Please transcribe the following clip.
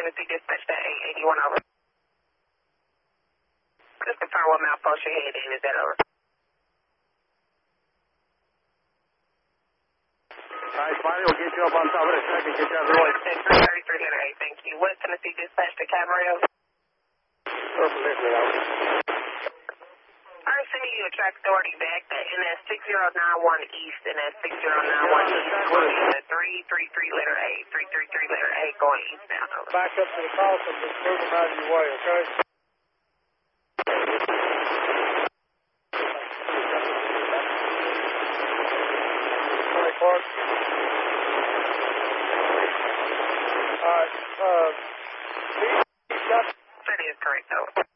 Tennessee Dispatch to 881 over. Just confirm what malfunction you're headed in. Is that over? Alright, Spotty, we'll get you up on top of the track and get you out of the way. 33 letter 8, thank you. West Tennessee Dispatch to Camarillo. Perpendicular out. I'm sending you a track authority back that in that 6091 East and that 6091 East going in the 333 letter 8, 333 letter 8 going eastbound. Over. Back up to the call, so just move them out of your way, okay? Clark. Alright, That is correct, though.